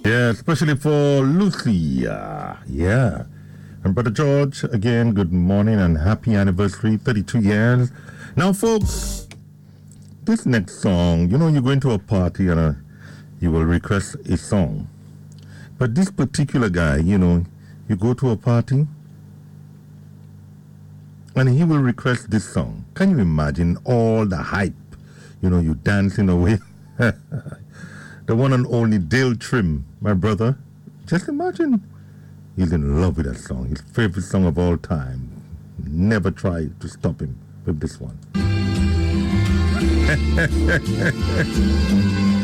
Yeah, especially for Lucy. Yeah. And Brother George, again, good morning and happy anniversary, 32 years. Now, folks, this next song, you're going to a party and you will request a song. But this particular guy, you go to a party and he will request this song. Can you imagine all the hype? You dancing away. The one and only Dale Trim, my brother. Just imagine. He's in love with that song. His favorite song of all time. Never try to stop him with this one.